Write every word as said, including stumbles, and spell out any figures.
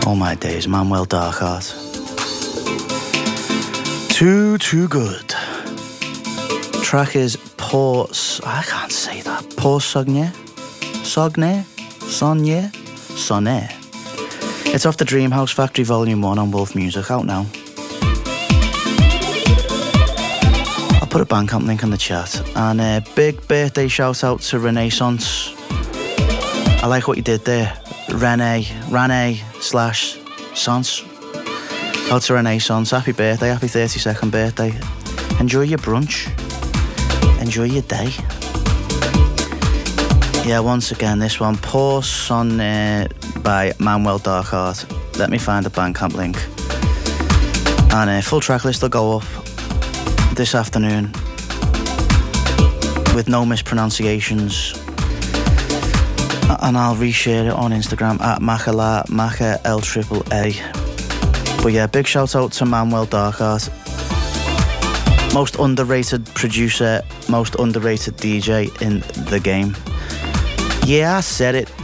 All my days, Manuel Darkheart. Too, too good. Track is Pour... I can't say that. Pour Sogne? Sogne? Sogne? Sonne. It's off the Dreamhouse Factory Volume one on Wolf Music, out now. I'll put a Bandcamp link in the chat. And a big birthday shout out to Renaissance. I like what you did there. Rene, Rene slash Sans. Out to Renaissance. Happy birthday, happy thirty-second birthday. Enjoy your brunch. Enjoy your day. Yeah, once again, this one, Pour Son uh, by Manuel Darkheart. Let me find the Bandcamp link. And a uh, full track list will go up this afternoon with no mispronunciations. And I'll reshare it on Instagram at Machala, Macha L triple A. But yeah, big shout out to Manuel Darkheart. Most underrated producer, most underrated D J in the game. Yeah, I said it.